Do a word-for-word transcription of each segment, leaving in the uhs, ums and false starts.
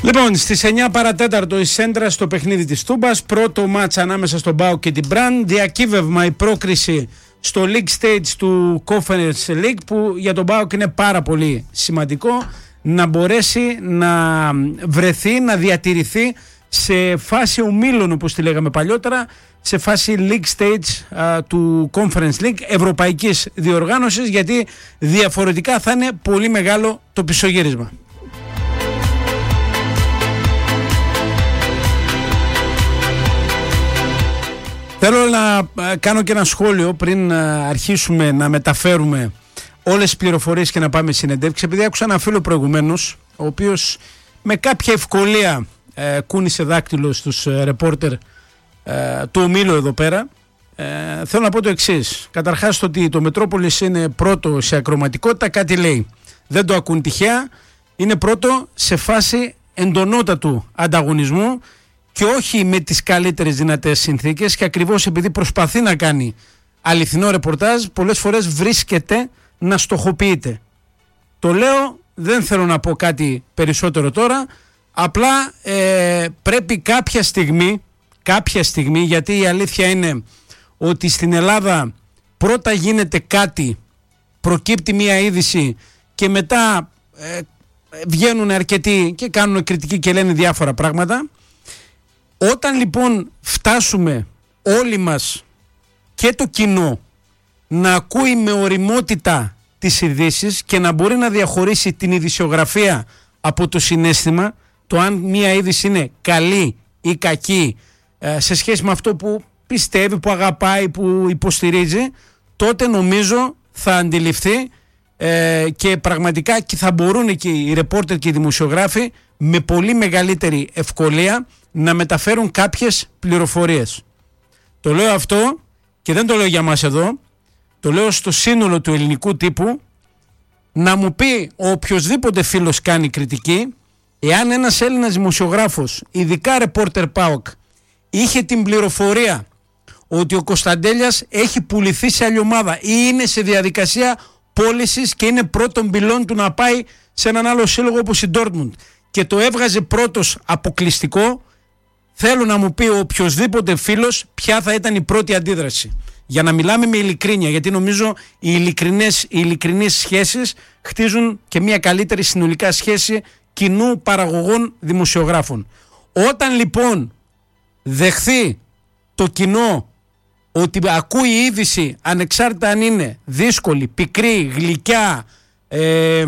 Λοιπόν, στις εννιά παρατέταρτο η Σέντρα στο παιχνίδι της Τούμπας. Πρώτο μάτς ανάμεσα στον ΠΑΟΚ και την Μπραν. Διακύβευμα η πρόκριση στο League Stage του Conference League, που για τον ΠΑΟΚ είναι πάρα πολύ σημαντικό να μπορέσει να βρεθεί, να διατηρηθεί σε φάση ομίλων, όπως τη λέγαμε παλιότερα, σε φάση League Stage α, του Conference League, ευρωπαϊκής διοργάνωσης, γιατί διαφορετικά θα είναι πολύ μεγάλο το πισωγύρισμα. Θέλω να κάνω και ένα σχόλιο πριν αρχίσουμε να μεταφέρουμε όλες τις πληροφορίες και να πάμε συνεντεύξη, επειδή άκουσα ένα φίλο προηγουμένως, ο οποίος με κάποια ευκολία ε, κούνησε δάκτυλο στους ε, ρεπόρτερ ε, του ομίλου εδώ πέρα. Ε, θέλω να πω το εξής. Καταρχάς, το ότι το Μετρόπολης είναι πρώτο σε ακροματικότητα κάτι λέει. Δεν το ακούν τυχαία. Είναι πρώτο σε φάση εντονότατου ανταγωνισμού και όχι με τις καλύτερες δυνατές συνθήκες, και ακριβώς επειδή προσπαθεί να κάνει αληθινό ρεπορτάζ, πολλές φορές βρίσκεται να στοχοποιείται. Το λέω, δεν θέλω να πω κάτι περισσότερο τώρα, απλά ε, πρέπει κάποια στιγμή, κάποια στιγμή, γιατί η αλήθεια είναι ότι στην Ελλάδα πρώτα γίνεται κάτι, προκύπτει μια είδηση και μετά ε, βγαίνουν αρκετοί και κάνουν κριτική και λένε διάφορα πράγματα. Όταν λοιπόν φτάσουμε όλοι μας και το κοινό να ακούει με ωριμότητα τις ειδήσεις και να μπορεί να διαχωρίσει την ειδησιογραφία από το συναίσθημα, το αν μια είδηση είναι καλή ή κακή ε, σε σχέση με αυτό που πιστεύει, που αγαπάει, που υποστηρίζει, τότε νομίζω θα αντιληφθεί ε, και πραγματικά και θα μπορούν και οι ρεπόρτερ και οι δημοσιογράφοι με πολύ μεγαλύτερη ευκολία να μεταφέρουν κάποιες πληροφορίες. Το λέω αυτό και δεν το λέω για μας εδώ, το λέω στο σύνολο του ελληνικού τύπου, να μου πει ο οποιοσδήποτε φίλος κάνει κριτική, εάν ένας Έλληνας δημοσιογράφος, ειδικά ρεπόρτερ ΠΑΟΚ, είχε την πληροφορία ότι ο Κωνσταντέλιας έχει πουληθεί σε άλλη ομάδα ή είναι σε διαδικασία πώλησης και είναι πρώτον πυλών του να πάει σε έναν άλλο σύλλογο όπως η Dortmund, και το έβγαζε πρώτος αποκλειστικό, θέλω να μου πει ο οποιοσδήποτε φίλος ποια θα ήταν η πρώτη αντίδραση. Για να μιλάμε με ειλικρίνεια, γιατί νομίζω οι ειλικρινές, οι ειλικρινείς σχέσεις χτίζουν και μια καλύτερη συνολικά σχέση κοινού παραγωγών δημοσιογράφων. Όταν λοιπόν δεχθεί το κοινό ότι ακούει η είδηση, ανεξάρτητα αν είναι δύσκολη, πικρή, γλυκιά, ε, ε,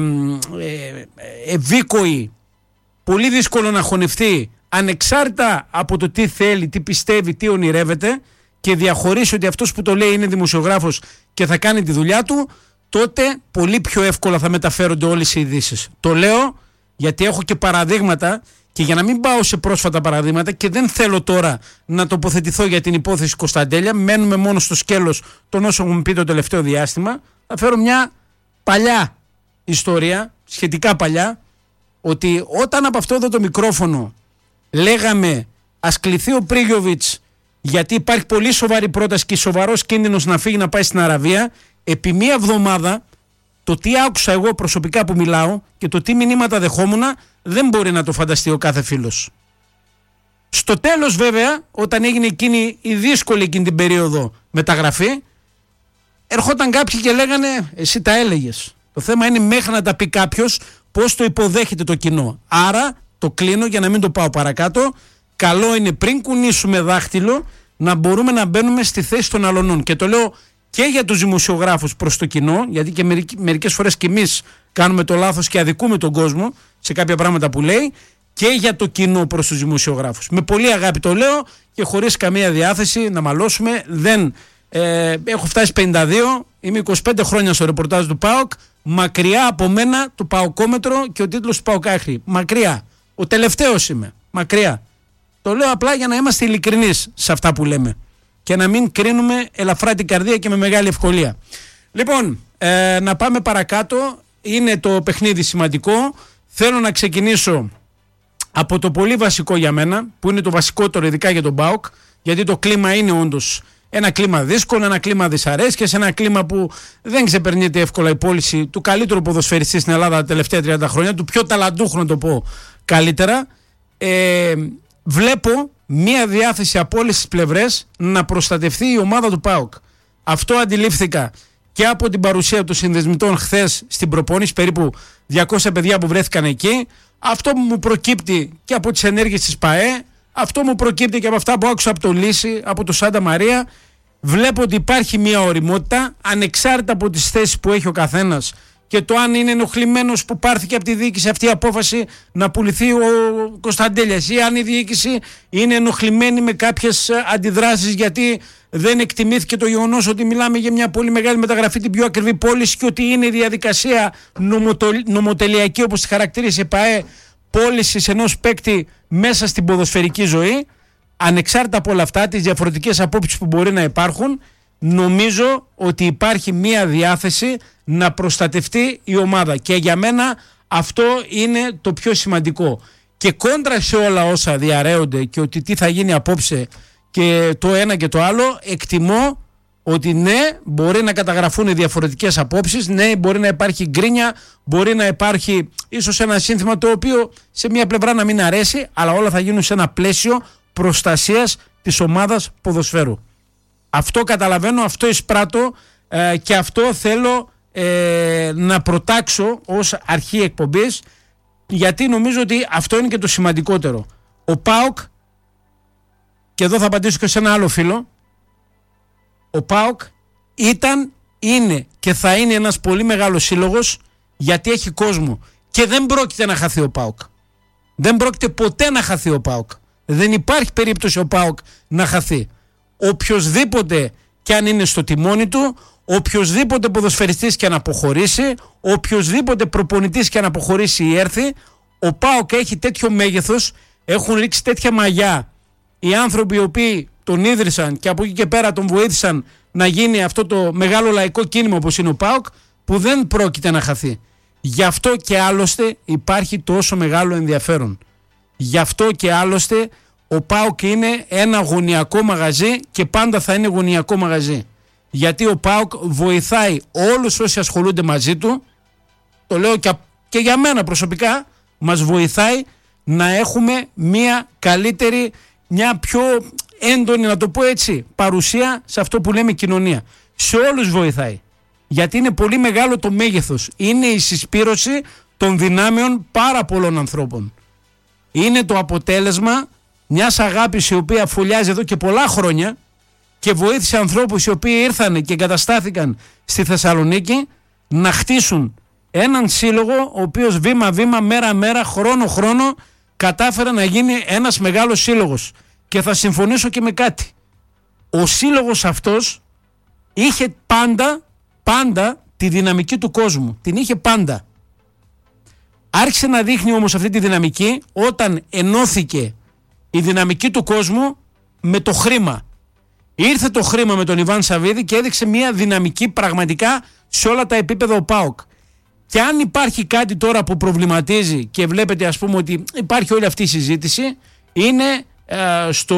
ευήκοη, πολύ δύσκολο να χωνευτεί, ανεξάρτητα από το τι θέλει, τι πιστεύει, τι ονειρεύεται, και διαχωρίσει ότι αυτός που το λέει είναι δημοσιογράφος και θα κάνει τη δουλειά του, τότε πολύ πιο εύκολα θα μεταφέρονται όλες οι ειδήσεις. Το λέω γιατί έχω και παραδείγματα, και για να μην πάω σε πρόσφατα παραδείγματα, και δεν θέλω τώρα να τοποθετηθώ για την υπόθεση Κωνσταντέλια, μένουμε μόνο στο σκέλος των όσων μου πει το τελευταίο διάστημα, θα φέρω μια παλιά ιστορία, σχετικά παλιά, ότι όταν από αυτό εδώ το μικρόφωνο λέγαμε ας κληθεί ο Πρίγιοβιτς γιατί υπάρχει πολύ σοβαρή πρόταση και σοβαρός κίνδυνος να φύγει να πάει στην Αραβία, επί μία εβδομάδα το τι άκουσα εγώ προσωπικά που μιλάω και το τι μηνύματα δεχόμουνα δεν μπορεί να το φανταστεί ο κάθε φίλος. Στο τέλος βέβαια, όταν έγινε εκείνη η δύσκολη εκείνη την περίοδο μεταγραφή, ερχόταν κάποιοι και λέγανε εσύ τα έλεγες. Το θέμα είναι μέχρι να τα πει κάποιος πώς το υποδέχεται το κοινό. Άρα το κλείνω για να μην το πάω παρακάτω. Καλό είναι πριν κουνήσουμε δάχτυλο να μπορούμε να μπαίνουμε στη θέση των αλωνών. Και το λέω και για τους δημοσιογράφους προς το κοινό, γιατί και μερικές φορές και εμείς κάνουμε το λάθος και αδικούμε τον κόσμο σε κάποια πράγματα που λέει, και για το κοινό προς τους δημοσιογράφους. Με πολύ αγάπη το λέω και χωρίς καμία διάθεση να μαλώσουμε. Δεν, ε, έχω φτάσει πενήντα δύο, είμαι είκοσι πέντε χρόνια στο ρεπορτάζ του ΠΑΟΚ, μακριά από μένα το ΠΑΟΚόμετρο και ο τίτλος του ΠΑΟΚάχρη. Μακριά. Ο τελευταίος είμαι. Μακριά. Το λέω απλά για να είμαστε ειλικρινείς σε αυτά που λέμε και να μην κρίνουμε ελαφρά την καρδία και με μεγάλη ευκολία. Λοιπόν, ε, να πάμε παρακάτω. Είναι το παιχνίδι σημαντικό. Θέλω να ξεκινήσω από το πολύ βασικό για μένα, που είναι το βασικότερο ειδικά για τον ΠΑΟΚ, γιατί το κλίμα είναι όντως ένα κλίμα δύσκολο, ένα κλίμα δυσαρέσκειας, ένα κλίμα που δεν ξεπερνιέται εύκολα η πώληση του καλύτερου ποδοσφαιριστή στην Ελλάδα τα τελευταία τριάντα χρόνια, του πιο ταλαντούχου να το πω καλύτερα. ε, βλέπω μία διάθεση από όλες τις πλευρές να προστατευτεί η ομάδα του ΠΑΟΚ. Αυτό αντιλήφθηκα και από την παρουσία των συνδεσμητών χθες στην προπόνηση, περίπου διακόσια παιδιά που βρέθηκαν εκεί. Αυτό μου προκύπτει και από τις ενέργειες της ΠΑΕ, αυτό μου προκύπτει και από αυτά που άκουσα από τον Λύση, από το Σάντα Μαρία. Βλέπω ότι υπάρχει μια ωριμότητα, ανεξάρτητα από τις θέσεις που έχει ο καθένας και το αν είναι ενοχλημένος που πάρθηκε από τη διοίκηση αυτή η απόφαση να πουληθεί ο Κωνσταντέλιας, ή αν η διοίκηση είναι ενοχλημένη με κάποιες αντιδράσεις γιατί δεν εκτιμήθηκε το γεγονός ότι μιλάμε για μια πολύ μεγάλη μεταγραφή, την πιο ακριβή πώληση, και ότι είναι η διαδικασία νομοτελειακή, όπως τη χαρακτήρισε η ΠΑΕ, πώλησης ενός παίκτη μέσα στην ποδοσφαιρική ζωή. Ανεξάρτητα από όλα αυτά, τις διαφορετικές απόψεις που μπορεί να υπάρχουν, νομίζω ότι υπάρχει μία διάθεση να προστατευτεί η ομάδα, και για μένα αυτό είναι το πιο σημαντικό. Και κόντρα σε όλα όσα διαρρέονται και ότι τι θα γίνει απόψε και το ένα και το άλλο, εκτιμώ ότι ναι, μπορεί να καταγραφούν διαφορετικές απόψεις, ναι, μπορεί να υπάρχει γκρίνια, μπορεί να υπάρχει ίσως ένα σύνθημα το οποίο σε μια πλευρά να μην αρέσει, αλλά όλα θα γίνουν σε ένα πλαίσιο προστασίας της ομάδας ποδοσφαίρου. Αυτό καταλαβαίνω, αυτό εισπράττω ε, και αυτό θέλω ε, να προτάξω ως αρχή εκπομπής, γιατί νομίζω ότι αυτό είναι και το σημαντικότερο. Ο ΠΑΟΚ, και εδώ θα απαντήσω και σε ένα άλλο φίλο, ο ΠΑΟΚ ήταν, είναι και θα είναι ένας πολύ μεγάλος σύλλογος, γιατί έχει κόσμο και δεν πρόκειται να χαθεί ο ΠΑΟΚ. Δεν πρόκειται ποτέ να χαθεί ο ΠΑΟΚ. Δεν υπάρχει περίπτωση ο ΠΑΟΚ να χαθεί. Οποιοσδήποτε και αν είναι στο τιμόνι του, οποιοσδήποτε ποδοσφαιριστής και αν αποχωρήσει, οποιοσδήποτε προπονητής και αν αποχωρήσει ή έρθει, ο ΠΑΟΚ έχει τέτοιο μέγεθος, έχουν ρίξει τέτοια μαγιά οι άνθρωποι οι οποίοι τον ίδρυσαν και από εκεί και πέρα τον βοήθησαν να γίνει αυτό το μεγάλο λαϊκό κίνημα όπως είναι ο ΠΑΟΚ, που δεν πρόκειται να χαθεί. Γι' αυτό και άλλωστε υπάρχει τόσο μεγάλο ενδιαφέρον. Γι' αυτό και άλλωστε ο ΠΑΟΚ είναι ένα γωνιακό μαγαζί και πάντα θα είναι γωνιακό μαγαζί. Γιατί ο ΠΑΟΚ βοηθάει όλους όσοι ασχολούνται μαζί του, το λέω και, και για μένα προσωπικά, μας βοηθάει να έχουμε μια καλύτερη, μια πιο έντονη, να το πω έτσι, παρουσία σε αυτό που λέμε κοινωνία. Σε όλους βοηθάει. Γιατί είναι πολύ μεγάλο το μέγεθος. Είναι η συσπήρωση των δυνάμεων πάρα πολλών ανθρώπων. Είναι το αποτέλεσμα μιας αγάπης η οποία φωλιάζει εδώ και πολλά χρόνια και βοήθησε ανθρώπους οι οποίοι ήρθαν και εγκαταστάθηκαν στη Θεσσαλονίκη να χτίσουν έναν σύλλογο ο οποίος βήμα-βήμα, μέρα-μέρα, χρόνο-χρόνο κατάφερε να γίνει ένας μεγάλος σύλλογος. Και θα συμφωνήσω και με κάτι. Ο σύλλογος αυτός είχε πάντα, πάντα τη δυναμική του κόσμου. Την είχε πάντα. Άρχισε να δείχνει όμως αυτή τη δυναμική όταν ενώθηκε η δυναμική του κόσμου με το χρήμα. Ήρθε το χρήμα με τον Ιβάν Σαββίδη και έδειξε μια δυναμική πραγματικά σε όλα τα επίπεδα ο ΠΑΟΚ. Και αν υπάρχει κάτι τώρα που προβληματίζει και βλέπετε ας πούμε ότι υπάρχει όλη αυτή η συζήτηση, είναι ε, στο,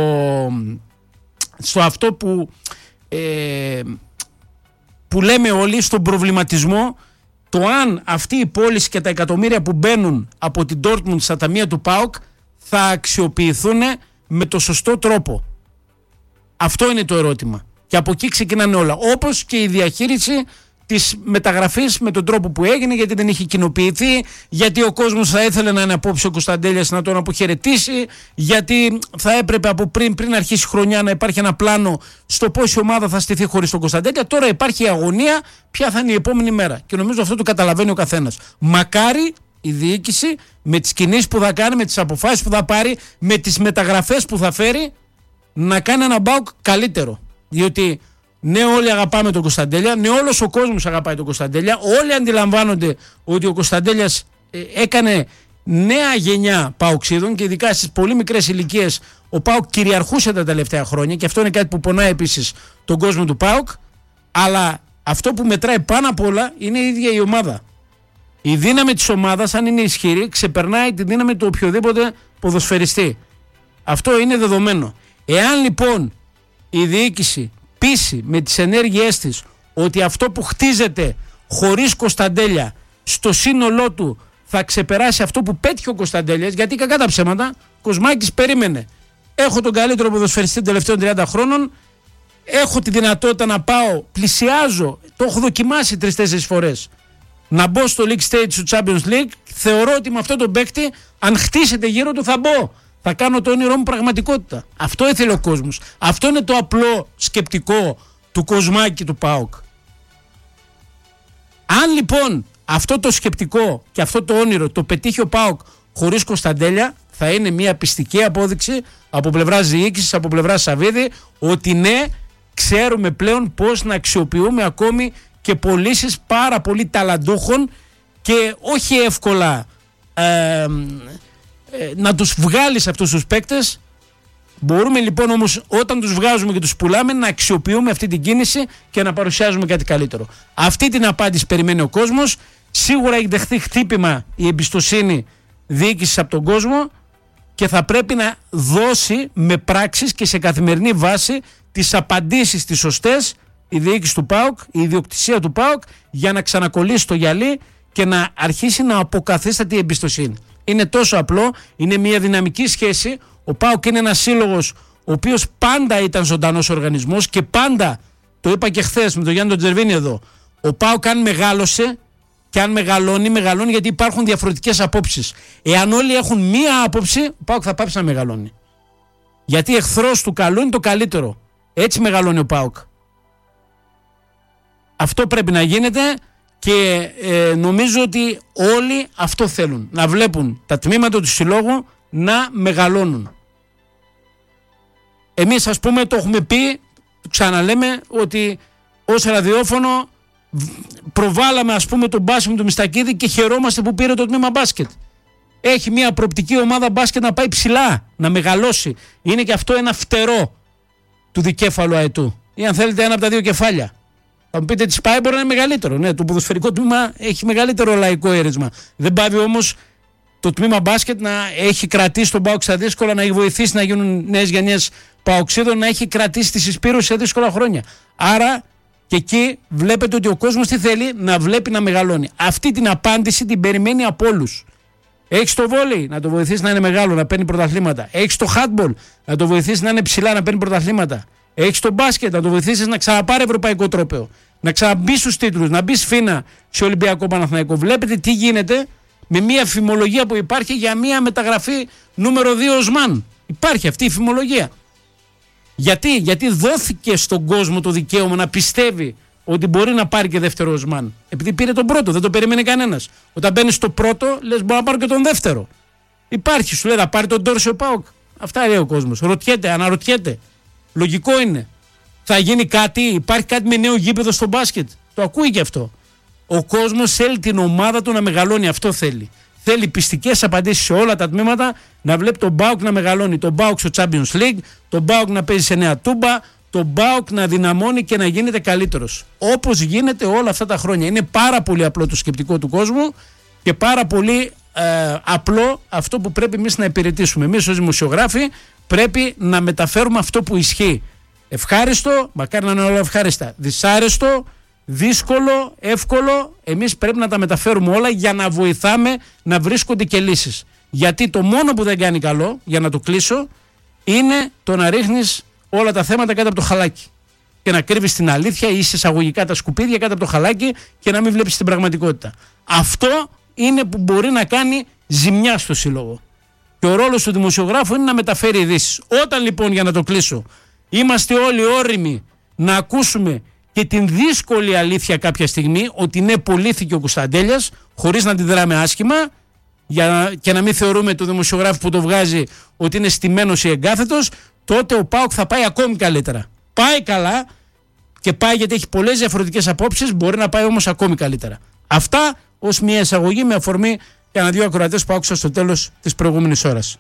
στο αυτό που, ε, που λέμε όλοι, στον προβληματισμό, το αν αυτή η πώληση και τα εκατομμύρια που μπαίνουν από την Dortmund στα ταμεία του ΠΑΟΚ θα αξιοποιηθούν με το σωστό τρόπο. Αυτό είναι το ερώτημα. Και από εκεί ξεκινάνε όλα. Όπως και η διαχείριση της μεταγραφής με τον τρόπο που έγινε, γιατί δεν είχε κοινοποιηθεί, γιατί ο κόσμος θα ήθελε να είναι απόψε ο Κωνσταντέλιας να τον αποχαιρετήσει, γιατί θα έπρεπε από πριν, πριν αρχίσει η χρονιά να υπάρχει ένα πλάνο στο πώς η ομάδα θα στηθεί χωρίς τον Κωνσταντέλια. Τώρα υπάρχει η αγωνία, ποια θα είναι η επόμενη μέρα. Και νομίζω αυτό το καταλαβαίνει ο καθένας. Μακάρι η διοίκηση με τις κινήσεις που θα κάνει, με τις αποφάσεις που θα πάρει, με τις μεταγραφές που θα φέρει, να κάνει ένα ΠΑΟΚ καλύτερο. Διότι ναι, όλοι αγαπάμε τον Κωνσταντέλια, ναι, όλος ο κόσμος αγαπάει τον Κωνσταντέλια, όλοι αντιλαμβάνονται ότι ο Κωνσταντέλιας ε, έκανε νέα γενιά ΠΑΟΚσίδων και ειδικά στις πολύ μικρές ηλικίες ο ΠΑΟΚ κυριαρχούσε τα τελευταία χρόνια και αυτό είναι κάτι που πονάει επίσης τον κόσμο του ΠΑΟΚ, αλλά αυτό που μετράει πάνω απ' όλα είναι η ίδια η ομάδα. Η δύναμη της ομάδας, αν είναι ισχυρή, ξεπερνάει τη δύναμη του οποιοδήποτε ποδοσφαιριστή. Αυτό είναι δεδομένο. Εάν λοιπόν η διοίκηση πείσει με τις ενέργειές της ότι αυτό που χτίζεται χωρίς Κωνσταντέλια στο σύνολό του θα ξεπεράσει αυτό που πέτυχε ο Κωνσταντέλιας, γιατί κακά τα ψέματα, Κοσμάκης περίμενε. Έχω τον καλύτερο ποδοσφαιριστή των τελευταίων τριάντα χρόνων, έχω τη δυνατότητα να πάω, πλησιάζω, το έχω δοκιμάσει τρεις-τέσσερις φορές, να μπω στο League Stage του Champions League. Θεωρώ ότι με αυτόν τον παίκτη, αν χτίσετε γύρω του, θα μπω. Θα κάνω το όνειρό μου πραγματικότητα. Αυτό ήθελε ο κόσμος. Αυτό είναι το απλό σκεπτικό του Κοσμάκη του ΠΑΟΚ. Αν λοιπόν αυτό το σκεπτικό και αυτό το όνειρο το πετύχει ο ΠΑΟΚ χωρίς Κωνσταντέλια, θα είναι μια πιστική απόδειξη από πλευράς διοίκησης, από πλευράς Σαββίδη, ότι ναι, ξέρουμε πλέον πώς να αξιοποιούμε ακόμη και πωλήσεις πάρα πολύ ταλαντούχων και όχι εύκολα ε, ε, να τους βγάλεις αυτούς τους παίκτες. Μπορούμε λοιπόν όμως όταν τους βγάζουμε και τους πουλάμε να αξιοποιούμε αυτή την κίνηση και να παρουσιάζουμε κάτι καλύτερο. Αυτή την απάντηση περιμένει ο κόσμος. Σίγουρα έχει δεχθεί χτύπημα η εμπιστοσύνη διοίκησης από τον κόσμο και θα πρέπει να δώσει με πράξεις και σε καθημερινή βάση τις απαντήσεις τις σωστές η διοίκηση του ΠΑΟΚ, η ιδιοκτησία του ΠΑΟΚ, για να ξανακολλήσει το γυαλί και να αρχίσει να αποκαθίσταται η εμπιστοσύνη. Είναι τόσο απλό, είναι μια δυναμική σχέση. Ο ΠΑΟΚ είναι ένας σύλλογος ο οποίος πάντα ήταν ζωντανός οργανισμός και πάντα, το είπα και χθες με τον Γιάννη τον Τζερβίνη εδώ, ο ΠΑΟΚ αν μεγάλωσε και αν μεγαλώνει, μεγαλώνει γιατί υπάρχουν διαφορετικές απόψεις. Εάν όλοι έχουν μία άποψη, ο ΠΑΟΚ θα πάψει να μεγαλώνει. Γιατί εχθρός του καλού είναι το καλύτερο. Έτσι μεγαλώνει ο ΠΑΟΚ. Αυτό πρέπει να γίνεται και ε, νομίζω ότι όλοι αυτό θέλουν. Να βλέπουν τα τμήματα του συλλόγου να μεγαλώνουν. Εμείς ας πούμε το έχουμε πει, ξαναλέμε, ότι ως ραδιόφωνο προβάλαμε ας πούμε τον Μπάσιμο του Μιστακίδη και χαιρόμαστε που πήρε το τμήμα μπάσκετ. Έχει μια προοπτική ομάδα μπάσκετ να πάει ψηλά, να μεγαλώσει. Είναι και αυτό ένα φτερό του δικέφαλου αετού. Ή αν θέλετε ένα από τα δύο κεφάλια. Θα μου πείτε, τη ΣΠΑΕ μπορεί να είναι μεγαλύτερο. Ναι, το ποδοσφαιρικό τμήμα έχει μεγαλύτερο λαϊκό έρισμα. Δεν πάβει όμως το τμήμα μπάσκετ να έχει κρατήσει τον ΠΑΟΚ στα δύσκολα, να έχει βοηθήσει να γίνουν νέες γενιές ΠΑΟΚΣίδων, να έχει κρατήσει τη συσπήρωση σε δύσκολα χρόνια. Άρα και εκεί βλέπετε ότι ο κόσμος τι θέλει, να βλέπει να μεγαλώνει. Αυτή την απάντηση την περιμένει από όλους. Έχεις το βόλεϊ, να το βοηθήσει να είναι μεγάλο, να παίρνει πρωταθλήματα. Έχεις το handball, να το βοηθήσει να είναι ψηλά, να παίρνει πρωταθλήματα. Έχεις το μπάσκετ, να το βοηθήσει να ξαναπάρει ευρωπαϊκό τρόπαιο. Να ξαναμπεί στους τίτλους, να μπει σφίνα σε Ολυμπιακό Παναθηναϊκό. Βλέπετε τι γίνεται με μια φημολογία που υπάρχει για μια μεταγραφή νούμερο δύο Οσμάν. Υπάρχει αυτή η φημολογία. Γιατί, Γιατί δόθηκε στον κόσμο το δικαίωμα να πιστεύει ότι μπορεί να πάρει και δεύτερο Οσμάν. Επειδή πήρε τον πρώτο, δεν το περίμενε κανένας. Όταν μπαίνει στο πρώτο, λες μπορώ να πάρω και τον δεύτερο. Υπάρχει, σου λέει, θα πάρει τον Ντόρσιο ΠΑΟΚ. Αυτά λέει ο κόσμος. Ρωτιέται, αναρωτιέται. Λογικό είναι. Θα γίνει κάτι, υπάρχει κάτι με νέο γήπεδο στο μπάσκετ. Το ακούει και αυτό. Ο κόσμος θέλει την ομάδα του να μεγαλώνει, αυτό θέλει. Θέλει πιστικές απαντήσεις σε όλα τα τμήματα, να βλέπει τον ΠΑΟΚ να μεγαλώνει. Τον ΠΑΟΚ στο Champions League, τον ΠΑΟΚ να παίζει σε νέα τούμπα, τον ΠΑΟΚ να δυναμώνει και να γίνεται καλύτερος. Όπως γίνεται όλα αυτά τα χρόνια. Είναι πάρα πολύ απλό το σκεπτικό του κόσμου και πάρα πολύ ε, απλό αυτό που πρέπει εμείς να υπηρετήσουμε. Εμείς ως δημοσιογράφοι πρέπει να μεταφέρουμε αυτό που ισχύει. Ευχάριστο, μακάρι να είναι όλα ευχάριστα. Δυσάρεστο, δύσκολο, εύκολο, εμείς πρέπει να τα μεταφέρουμε όλα για να βοηθάμε να βρίσκονται και λύσεις. Γιατί το μόνο που δεν κάνει καλό, για να το κλείσω, είναι το να ρίχνεις όλα τα θέματα κάτω από το χαλάκι. Και να κρύβεις την αλήθεια ή εισαγωγικά τα σκουπίδια κάτω από το χαλάκι και να μην βλέπεις την πραγματικότητα. Αυτό είναι που μπορεί να κάνει ζημιά στο σύλλογο. Και ο ρόλος του δημοσιογράφου είναι να μεταφέρει ειδήσεις. Όταν λοιπόν, για να το κλείσω, είμαστε όλοι όριμοι να ακούσουμε και την δύσκολη αλήθεια κάποια στιγμή ότι ναι, πωλήθηκε ο Κωνσταντέλιας, χωρίς να την δράμε άσχημα, για να, και να μην θεωρούμε το δημοσιογράφο που το βγάζει ότι είναι στημένος ή εγκάθετος, τότε ο ΠΑΟΚ θα πάει ακόμη καλύτερα. Πάει καλά και πάει γιατί έχει πολλές διαφορετικές απόψεις, μπορεί να πάει όμως ακόμη καλύτερα. Αυτά ως μια εισαγωγή με αφορμή για ένα δύο ακροατές που άκουσα στο τέλος της προηγούμενης ώρας.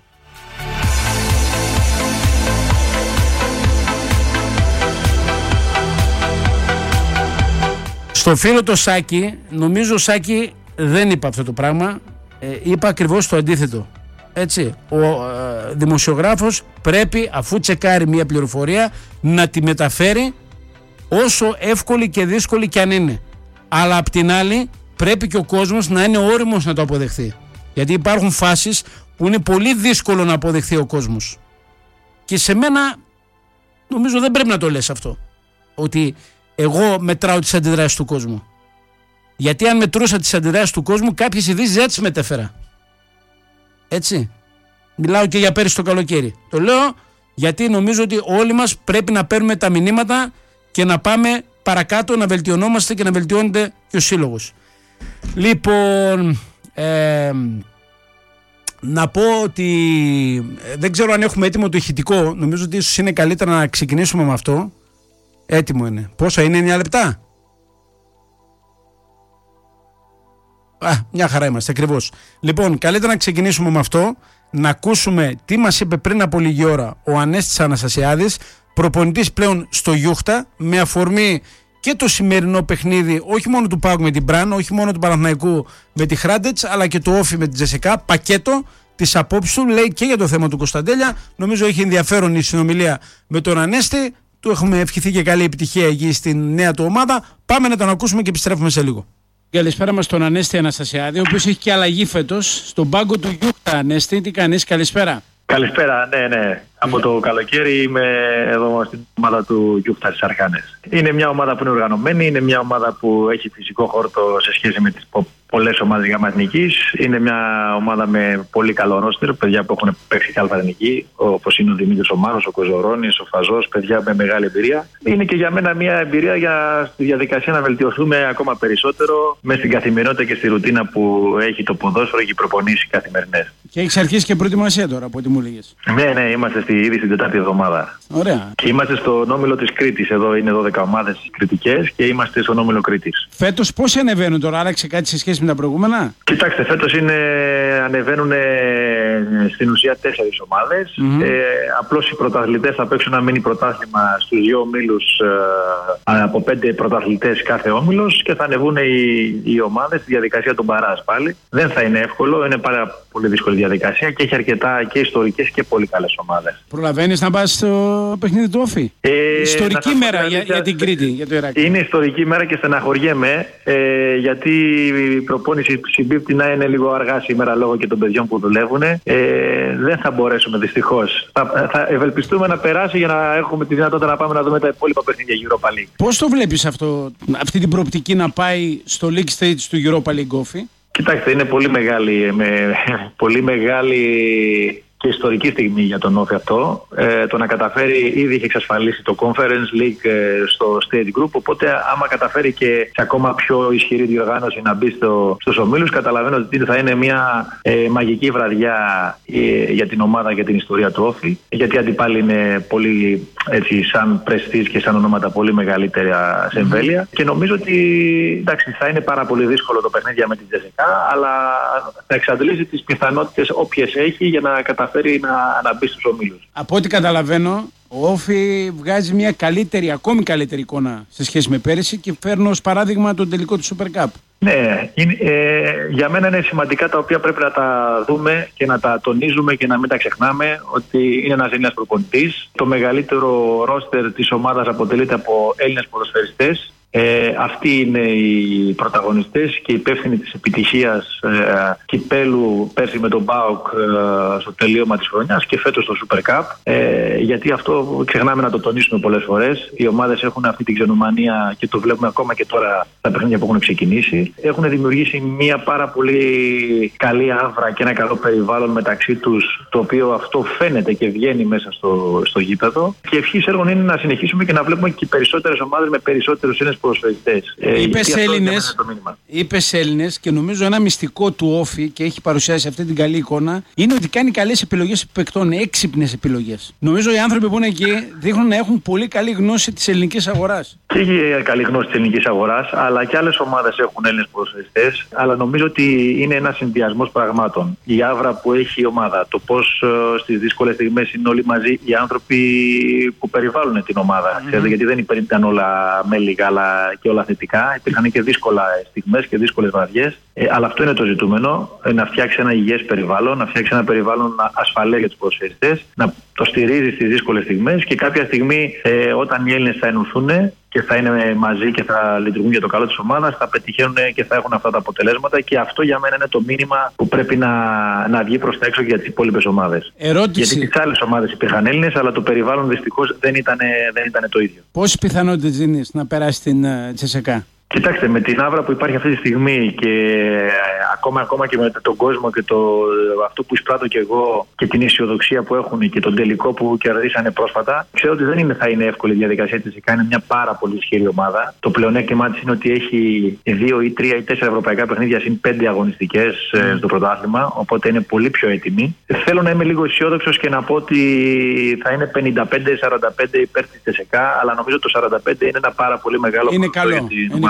Στο φίλο το Σάκη, νομίζω ο Σάκη δεν είπα αυτό το πράγμα, ε, είπα ακριβώς το αντίθετο. Έτσι, ο ε, δημοσιογράφος πρέπει, αφού τσεκάρει μια πληροφορία, να τη μεταφέρει όσο εύκολη και δύσκολη κι αν είναι. Αλλά απ' την άλλη πρέπει και ο κόσμος να είναι όριμος να το αποδεχθεί. Γιατί υπάρχουν φάσεις που είναι πολύ δύσκολο να αποδεχθεί ο κόσμος. Και σε μένα νομίζω δεν πρέπει να το λες αυτό. Ότι εγώ μετράω τις αντιδράσεις του κόσμου. Γιατί αν μετρούσα τις αντιδράσεις του κόσμου, κάποιες ειδήσεις δεν τις μετέφερα. Έτσι. Μιλάω και για πέρυσι το καλοκαίρι. Το λέω γιατί νομίζω ότι όλοι μας πρέπει να παίρνουμε τα μηνύματα και να πάμε παρακάτω, να βελτιωνόμαστε και να βελτιώνεται και ο σύλλογος. Λοιπόν, ε, να πω ότι ε, δεν ξέρω αν έχουμε έτοιμο το ηχητικό. Νομίζω ότι ίσως είναι καλύτερα να ξεκινήσουμε με αυτό. Έτοιμο είναι. Πόσα είναι, εννιά λεπτά? Α, μια χαρά είμαστε, ακριβώς. Λοιπόν, καλύτερα να ξεκινήσουμε με αυτό, να ακούσουμε τι μας είπε πριν από λίγη ώρα ο Ανέστης Αναστασιάδης, προπονητής πλέον στο Γιούχτα, με αφορμή και το σημερινό παιχνίδι, όχι μόνο του ΠΑΟΚ με την Μπραν, όχι μόνο του Παναθηναϊκού με τη Χράντετς, αλλά και του Όφη με την Τζεσεκά, πακέτο της απόψης του, λέει και για το θέμα του Κωνσταντέλια. Νομίζω έχει ενδιαφέρον η συνομιλία με τον Ανέστη, του έχουμε ευχηθεί και καλή επιτυχία εκεί στην νέα του ομάδα. Πάμε να τον ακούσουμε και επιστρέφουμε σε λίγο. Καλησπέρα μας στον Ανέστη Αναστασιάδη, ο οποίος έχει και αλλαγή φέτος στον πάγκο του Γιούχτα. Ανέστη, τι κάνεις, καλησπέρα. Καλησπέρα, ναι, ναι. Από το καλοκαίρι είμαι εδώ στην ομάδα του Γιούχτα στις Αρχάνες. Είναι μια ομάδα που είναι οργανωμένη, είναι μια ομάδα που έχει φυσικό χόρτο σε σχέση με τις πολλές ομάδες γάμα εθνικής. Είναι μια ομάδα με πολύ καλό ρόστερ, παιδιά που έχουν παίξει κάλφα εθνική, όπως είναι ο Δημήτρης ο Μάνος, ο Κοζορώνης, ο Φαζός, παιδιά με μεγάλη εμπειρία. Είναι και για μένα μια εμπειρία για στη διαδικασία να βελτιωθούμε ακόμα περισσότερο μέσα στην καθημερινότητα και στη ρουτίνα που έχει το ποδόσφαιρο, έχει προπονήσει καθημερινές. Και έχεις αρχίσει και προετοιμασία τώρα από ό,τι μου λέγες. Ναι, ναι, είμαστε στη, ήδη στην τετάρτη εβδομάδα. Ωραία. Και είμαστε στον όμιλο της Κρήτης. Εδώ είναι δώδεκα ομάδες κρητικές και είμαστε στον όμιλο Κρήτης. Φέτος πώς ανεβαίνουν τώρα, άλλαξε κάτι σε σχέση με τα προηγούμενα? Κοιτάξτε, φέτος είναι, ανεβαίνουν στην ουσία τέσσερις ομάδες. Mm-hmm. Ε, απλώς οι πρωταθλητές θα παίξουν ένα μίνι πρωτάθλημα στους δύο όμιλους ε, από πέντε πρωταθλητές κάθε όμιλος και θα ανεβούν οι, οι ομάδες στη διαδικασία των μπαράζ πάλι. Δεν θα είναι εύκολο, είναι πάρα πολύ δύσκολη διαδικασία και έχει αρκετά και ιστορικές και πολύ καλές ομάδες. Προλαβαίνεις να πας στο παιχνίδι του Όφη? Ε, ιστορική μέρα για, για την Κρήτη, για το Ηράκλειο. Είναι ιστορική μέρα και στεναχωριέμαι ε, γιατί η προπόνηση συμπίπτει να είναι λίγο αργά σήμερα λόγω και των παιδιών που δουλεύουν. Ε, δεν θα μπορέσουμε δυστυχώς. Θα, θα ευελπιστούμε να περάσει για να έχουμε τη δυνατότητα να πάμε να δούμε τα υπόλοιπα παιχνίδια Europa League. Πώς το βλέπεις αυτό, αυτή την προοπτική να πάει στο League Stage του Europa League Όφη? Κοιτάξτε, είναι πολύ μεγάλη, με, πολύ μεγάλη και ιστορική στιγμή για τον Όφη αυτό. Ε, το να καταφέρει, ήδη έχει εξασφαλίσει το Conference League ε, στο State Group, οπότε άμα καταφέρει και σε ακόμα πιο ισχυρή διοργάνωση να μπει στο, στους ομίλους, καταλαβαίνω ότι θα είναι μια ε, μαγική βραδιά ε, για την ομάδα και την ιστορία του Όφη, γιατί αντιπάλοι είναι πολύ έτσι, σαν πρεστίζ και σαν ονόματα πολύ μεγαλύτερα σε εμβέλεια. Mm-hmm. Και νομίζω ότι εντάξει, θα είναι πάρα πολύ δύσκολο το παιχνίδι με την Τζεσεκά, αλλά θα εξαντλήσει τις πιθανότητες όποιες έχει για να καταφέρει Να, να μπει στους ομίλους. Από ό,τι καταλαβαίνω, ο Όφη βγάζει μια καλύτερη, ακόμη καλύτερη εικόνα σε σχέση με πέρυσι και φέρνω ως παράδειγμα τον τελικό του Super Cup. Ναι, είναι, ε, για μένα είναι σημαντικά τα οποία πρέπει να τα δούμε και να τα τονίζουμε και να μην τα ξεχνάμε, ότι είναι ένας Έλληνας προπονητής. Το μεγαλύτερο ρόστερ της ομάδας αποτελείται από Έλληνες ποδοσφαιριστές. Ε, αυτοί είναι οι πρωταγωνιστές και οι υπεύθυνοι της επιτυχίας ε, κυπέλου πέρσι με τον ΠΑΟΚ ε, στο τελείωμα της χρονιάς και φέτος στο Super Cup. Ε, γιατί αυτό ξεχνάμε να το τονίσουμε πολλές φορές. Οι ομάδες έχουν αυτή την ξενομανία και το βλέπουμε ακόμα και τώρα στα παιχνίδια που έχουν ξεκινήσει. Έχουν δημιουργήσει μια πάρα πολύ καλή άβρα και ένα καλό περιβάλλον μεταξύ τους, το οποίο αυτό φαίνεται και βγαίνει μέσα στο, στο γήπεδο. Και ευχής έργων είναι να συνεχίσουμε και να βλέπουμε και περισσότερες ομάδες με περισσότερους Έλληνες ποδοσφαιριστές. Είπες Έλληνες, είπες Έλληνες και νομίζω ένα μυστικό του Όφη και έχει παρουσιάσει αυτή την καλή εικόνα είναι ότι κάνει καλές επιλογές παικτών, έξυπνες επιλογές. Νομίζω οι άνθρωποι που είναι εκεί δείχνουν να έχουν πολύ καλή γνώση της ελληνικής αγοράς. Και έχει καλή γνώση της ελληνικής αγοράς, αλλά και άλλες ομάδες έχουν Έλληνες ποδοσφαιριστές. Αλλά νομίζω ότι είναι ένας συνδυασμός πραγμάτων. Η άβρα που έχει η ομάδα, το πώς uh, στις δύσκολες στιγμές είναι όλοι μαζί οι άνθρωποι που περιβάλλουν την ομάδα. Mm-hmm. Ξέρετε, γιατί δεν ήταν όλα μέλη γάλα και όλα θετικά. Υπήρχαν και δύσκολα στιγμές και δύσκολες βραδιές. Ε, αλλά αυτό είναι το ζητούμενο. Ε, να φτιάξει ένα υγιές περιβάλλον, να φτιάξει ένα περιβάλλον ασφαλές για τους ποδοσφαιριστές, να το στηρίζει στις δύσκολες στιγμές και κάποια στιγμή ε, όταν οι Έλληνες θα ενωθούν και θα είναι μαζί και θα λειτουργούν για το καλό της ομάδας, θα πετυχαίνουν και θα έχουν αυτά τα αποτελέσματα. Και αυτό για μένα είναι το μήνυμα που πρέπει να, να βγει προς τα έξω για τις υπόλοιπες ομάδες. Ερώτηση. Γιατί στις άλλες ομάδες υπήρχαν Έλληνες, αλλά το περιβάλλον δυστυχώς δεν ήταν, δεν ήταν το ίδιο. Πόσες πιθανότητες δίνεις να περάσει την Τσεσεκά? Κοιτάξτε, με την άβρα που υπάρχει αυτή τη στιγμή και ε, ακόμα, ακόμα και με τον κόσμο και το, αυτό που εισπράττω και εγώ και την αισιοδοξία που έχουν και τον τελικό που κερδίσανε πρόσφατα, ξέρω ότι δεν είναι, θα είναι εύκολη η διαδικασία της. Είναι μια πάρα πολύ ισχυρή ομάδα. Το πλεονέκτημά της είναι ότι έχει δύο ή τρία ή τέσσερα ευρωπαϊκά παιχνίδια συν πέντε αγωνιστικές mm. στο πρωτάθλημα, οπότε είναι πολύ πιο έτοιμη. Θέλω να είμαι λίγο αισιόδοξος και να πω ότι θα είναι πενήντα πέντε σαράντα πέντε υπέρ της Τσεσεκά, αλλά νομίζω το σαράντα πέντε είναι ένα πάρα πολύ μεγάλο είναι καλό.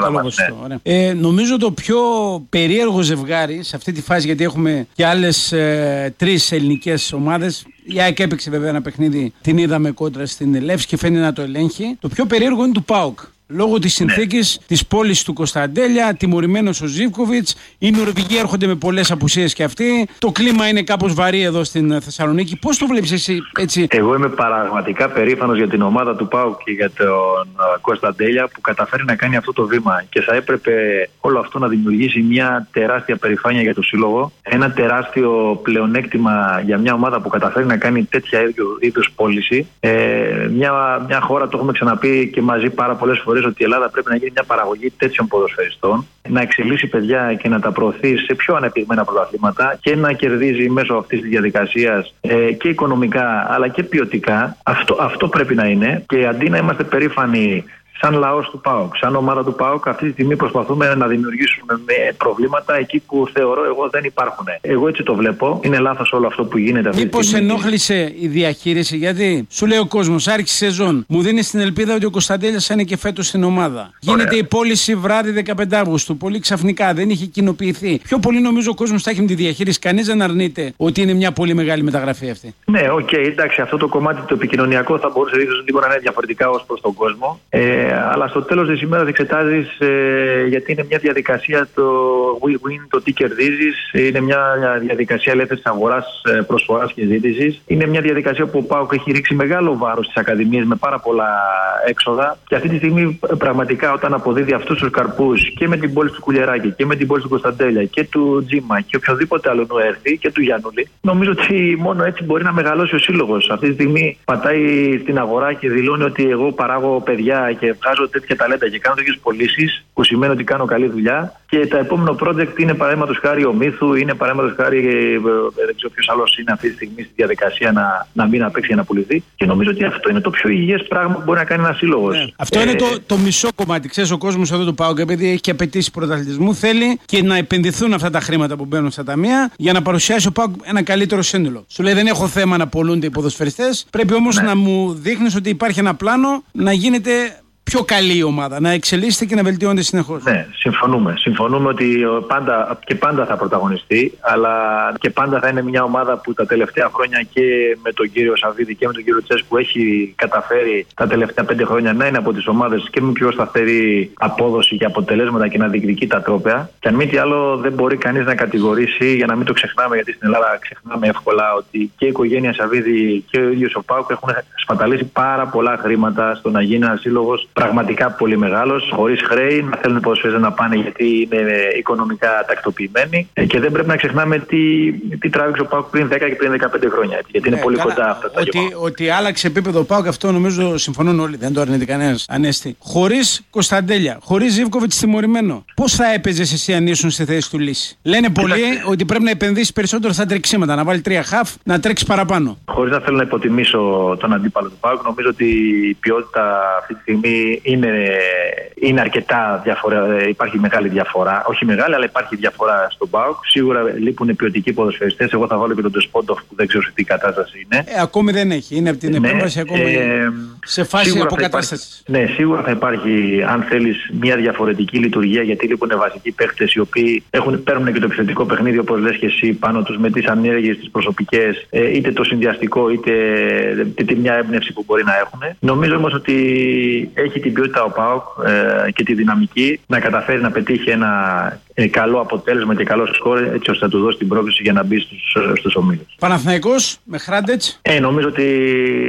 Ναι. Ε, νομίζω το πιο περίεργο ζευγάρι σε αυτή τη φάση, γιατί έχουμε και άλλες ε, τρεις ελληνικές ομάδες. Η ΑΕΚ έπαιξε βέβαια ένα παιχνίδι, την είδαμε κόντρα στην Λεύση και φαίνεται να το ελέγχει. Το πιο περίεργο είναι του ΠΑΟΚ. Λόγω της συνθήκης ναι. της πόλης του Κωνσταντέλια, τιμωρημένος ο Ζίβκοβιτς, οι Νορβηγοί έρχονται με πολλές απουσίες και αυτοί. Το κλίμα είναι κάπως βαρύ εδώ στην Θεσσαλονίκη. Πώς το βλέπεις εσύ έτσι? Εγώ είμαι πραγματικά περήφανος για την ομάδα του ΠΑΟΚ και για τον Κωνσταντέλια που καταφέρει να κάνει αυτό το βήμα. Και θα έπρεπε όλο αυτό να δημιουργήσει μια τεράστια περηφάνεια για το σύλλογο. Ένα τεράστιο πλεονέκτημα για μια ομάδα που καταφέρει να κάνει τέτοια είδους πώληση. Ε, μια, μια χώρα, το έχουμε ξαναπεί και μαζί πάρα πολλές φορές, ότι η Ελλάδα πρέπει να γίνει μια παραγωγή τέτοιων ποδοσφαιριστών, να εξελίσσει παιδιά και να τα προωθεί σε πιο ανεπτυγμένα πρωταθλήματα και να κερδίζει μέσω αυτής της διαδικασίας ε, και οικονομικά αλλά και ποιοτικά. Αυτό, αυτό πρέπει να είναι. Και αντί να είμαστε περήφανοι σαν λαός του ΠΑΟΚ, σαν ομάδα του ΠΑΟΚ, αυτή τη στιγμή προσπαθούμε να δημιουργήσουμε προβλήματα εκεί που θεωρώ εγώ δεν υπάρχουν. Εγώ έτσι το βλέπω. Είναι λάθος όλο αυτό που γίνεται αυτή Μήπως τη στιγμή. Μήπως ενόχλησε η διαχείριση? Γιατί σου λέει ο κόσμος, άρχισε σεζόν. Μου δίνει την ελπίδα ότι ο Κωνσταντέλιας θα είναι και φέτος στην ομάδα. Ωραία. Γίνεται η πώληση βράδυ δεκαπέντε Αυγούστου. Πολύ ξαφνικά, δεν είχε κοινοποιηθεί. Πιο πολύ νομίζω ο κόσμος θα έχει με τη διαχείριση. Κανείς δεν αρνείται ότι είναι μια πολύ μεγάλη μεταγραφή αυτή. Ναι, οκ, okay, εντάξει, αυτό το κομμάτι το επικοινωνιακό θα μπορούσε ίσως λίγο να είναι διαφορετικά ως προς τον κόσμο. Ε, αλλά στο τέλος της ημέρας εξετάζεις, ε, γιατί είναι μια διαδικασία το win-win, το τι κερδίζεις, είναι μια διαδικασία ελεύθερης αγοράς, προσφοράς και ζήτησης. Είναι μια διαδικασία που ο ΠΑΟΚ έχει ρίξει μεγάλο βάρος στις ακαδημίες με πάρα πολλά έξοδα και αυτή τη στιγμή πραγματικά όταν αποδίδει αυτούς τους καρπούς και με την πόλη του Κουλιεράκη και με την πόλη του Κωνσταντέλια και του Τζίμα και οποιοδήποτε άλλο νου έρθει και του Γιαννούλη, νομίζω ότι μόνο έτσι μπορεί να μεγαλώσει ο σύλλογος. Αυτή τη στιγμή πατάει στην αγορά και δηλώνει ότι εγώ παράγω παιδιά και βγάζω τέτοια ταλέντα και κάνω τέτοιες πωλήσεις, που σημαίνει ότι κάνω καλή δουλειά. Και τα επόμενο project είναι παραδείγματος χάρη ο Μύθου, είναι παραδείγματος χάρη, δεν ξέρω ποιος άλλος είναι αυτή τη στιγμή στη διαδικασία να, να μην απέξει για να πουληθεί. Και νομίζω ότι αυτό είναι το πιο υγιές πράγμα που μπορεί να κάνει ένας σύλλογος. Ναι. Αυτό ε... είναι το, το μισό κομμάτι. Ξέρεις, ο κόσμος εδώ του ΠΑΟΚ, επειδή έχει και απαιτήσει πρωταθλητισμού, θέλει και να επενδυθούν αυτά τα χρήματα που μπαίνουν στα ταμεία για να παρουσιάσει ο ΠΑΟΚ ένα καλύτερο σύνολο. Σου λέει: δεν έχω θέμα να πολλούνται οι ποδοσφαιριστές. Πρέπει όμως ναι. να μου δείχνεις ότι υπάρχει ένα πλάνο να γίνεται πιο καλή η ομάδα, να εξελίσσεται και να βελτιώνεται συνεχώς. Ναι, συμφωνούμε. Συμφωνούμε ότι πάντα και πάντα θα πρωταγωνιστεί, αλλά και πάντα θα είναι μια ομάδα που τα τελευταία χρόνια και με τον κύριο Σαββίδη και με τον κύριο Τσέσκου έχει καταφέρει τα τελευταία πέντε χρόνια να είναι από τις ομάδες και με πιο σταθερή απόδοση και αποτελέσματα και να διεκδικεί τα τρόπαια. Και αν μη τι άλλο, δεν μπορεί κανείς να κατηγορήσει, για να μην το ξεχνάμε, γιατί στην Ελλάδα ξεχνάμε εύκολα, ότι και η οικογένεια Σαββίδη και ο ίδιος ο ΠΑΟΚ έχουν σπαταλήσει πάρα πολλά χρήματα στο να γίνει ένας σύλλογος πραγματικά πολύ μεγάλος, χωρίς χρέη, να θέλουν οι ποδοσφαιριστές να πάνε γιατί είναι οικονομικά τακτοποιημένοι. Και δεν πρέπει να ξεχνάμε τι, τι τράβηξε ο ΠΑΟΚ πριν δέκα και πριν δεκαπέντε χρόνια. Γιατί είναι ναι, πολύ καλά, κοντά αυτά τα ότι, ότι άλλαξε επίπεδο ο ΠΑΟΚ, αυτό νομίζω συμφωνούν όλοι. Δεν το αρνείται κανένας. Ανέστη. Χωρίς Κωνσταντέλια, χωρίς Ζίβκοβιτς τιμωρημένο, πώς θα έπαιζες εσύ αν ήσουν στη θέση του Λύση? Λένε πολλοί Κοιτάξτε. ότι πρέπει να επενδύσει περισσότερο στα τρεξίματα, να βάλει τρία χαφ, να τρέξει παραπάνω. Χωρίς να θέλω να υποτιμήσω τον αντίπαλο του ΠΑΟΚ, νομίζω ότι η ποιότητα αυτή τη στιγμή είναι, είναι αρκετά διαφορά, υπάρχει μεγάλη διαφορά. Όχι μεγάλη, αλλά υπάρχει διαφορά στον ΠΑΟΚ. Σίγουρα λείπουν ποιοτικοί ποδοσφαιριστές. Εγώ θα βάλω και τον Ντεσπόντοφ που δεν ξέρω σε τι κατάσταση είναι. Ε, ακόμη δεν έχει. Είναι από την ναι, επέμβαση ακόμη ε, σε φάση αποκατάστασης. Ναι, σίγουρα θα υπάρχει, αν θέλεις, μια διαφορετική λειτουργία, γιατί λείπουν βασικοί παίχτες οι οποίοι έχουν, παίρνουν και το επιθετικό παιχνίδι, όπως λες και εσύ, πάνω τους με τις ανέργειες, τις προσωπικές, ε, είτε το συνδυαστικό, είτε, είτε μια έμπνευση που μπορεί να έχουν. Νομίζω όμως ότι έχει την ποιότητα ο ΠΑΟΚ ε, και τη δυναμική να καταφέρει να πετύχει ένα ε, καλό αποτέλεσμα και καλό σκορ, έτσι ώστε να του δώσει την πρόκληση για να μπει στους, στους ομίλους. Παναθηναϊκός με Χράντετς. Ε, νομίζω ότι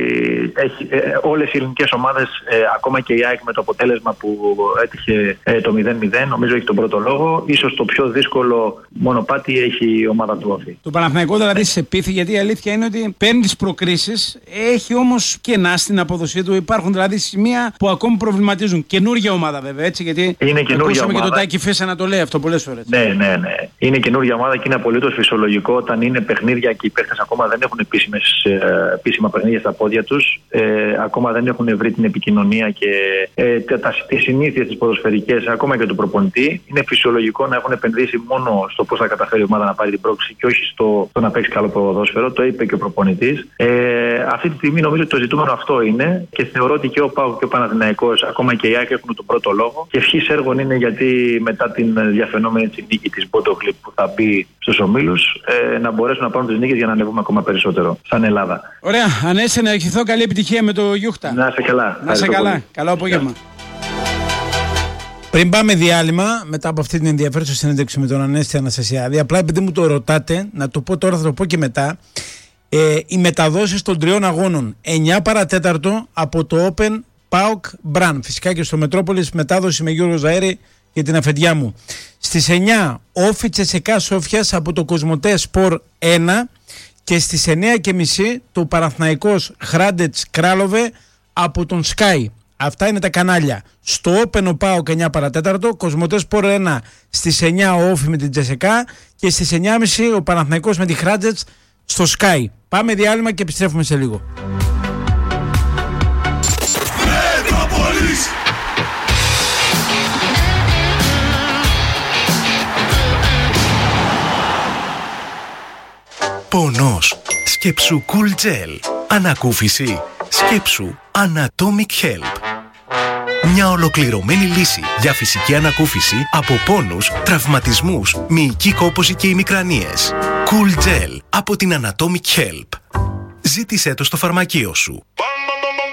έχει, ε, όλες οι ελληνικές ομάδες, ε, ακόμα και η ΑΕΚ με το αποτέλεσμα που έτυχε ε, το μηδέν μηδέν, νομίζω έχει τον πρώτο λόγο. Ίσως το πιο δύσκολο μονοπάτι έχει η ομάδα του Όφη. Το Παναθηναϊκό δηλαδή σε πείθει, γιατί η αλήθεια είναι ότι παίρνει τις προκρίσεις, έχει όμως κενά στην απόδοσή του. Υπάρχουν δηλαδή σημεία που ακόμη προβληματίζουν. Καινούργια ομάδα βέβαια, έτσι, γιατί είναι καινούργια ομάδα. Και το Τάκη Φέσα να το λέει αυτό πολλές φορές. Ναι, ναι, ναι. Είναι καινούργια ομάδα και είναι απολύτως φυσιολογικό όταν είναι παιχνίδια και οι παίχτες ακόμα δεν έχουν επίσημες, ε, επίσημα παιχνίδια στα πόδια τους. Ε, ακόμα δεν έχουν βρει την επικοινωνία και ε, τις συνήθειες τις ποδοσφαιρικές, ακόμα και του προπονητή. Είναι φυσιολογικό να έχουν επενδύσει μόνο στο πώς θα καταφέρει η ομάδα να πάρει την πρόκληση και όχι στο, στο να παίξει καλό ποδόσφαιρο. Το είπε και ο προπονητής. Ε, αυτή τη στιγμή νομίζω ότι το ζητούμενο αυτό είναι και θεωρώ ότι και ο ΠΑΟΚ και ο Παναθηναϊκός, ακόμα και η ΑΕΚ έχουν τον πρώτο λόγο. Και ευχής έργων είναι γιατί μετά την διαφαινόμενη νίκη της Μποντοκλίπ που θα μπει στους ομίλους, ε, να μπορέσουν να πάρουν τις νίκες για να ανεβούμε ακόμα περισσότερο σαν Ελλάδα. Ωραία. Ανέσαι, να ευχηθώ καλή επιτυχία με το Γιούχτα. Να είσαι καλά. Να είσαι καλά. Πολύ. Καλό απόγευμα. Πριν πάμε διάλειμμα, μετά από αυτή την ενδιαφέρουσα συνέντευξη με τον Ανέστη Αναστασιάδη, απλά επειδή μου το ρωτάτε, να το πω τώρα, θα το πω και μετά. Ε, οι μεταδόσεις των τριών αγώνων εννιά παρατέταρτο από το Open ΠΑΟΚ Μπραν. Φυσικά και στο Μετρόπολης μετάδοση με Γιώργο Ζαέρη για την αφεντιά μου. Στις εννιά Όφι Τσεσεκά Σόφιας από το Κοσμοτέ Σπορ ένα και στις εννιά και μισή το Παναθηναϊκός Χράντετς Κράλοβε από τον Sky. Αυτά είναι τα κανάλια. Στο Open ο ΠΑΟΚ εννιά παρατέταρτο, Κοσμοτέ Σπορ ένα στις εννιά ο Όφι με την Τσεσεκά και στις εννιά και μισή ο Παναθηναϊκός με τη Χράντετς στο Sky. Πάμε διάλειμμα και επιστρέφουμε σε λίγο. Πονός. Σκέψου Cool Gel. Ανακούφιση. Σκέψου Anatomic Help. Μια ολοκληρωμένη λύση για φυσική ανακούφιση από πόνους, τραυματισμούς, μυϊκή κόπωση και ημικρανίες. Cool Gel από την Anatomic Help. Ζήτησέ το στο φαρμακείο σου.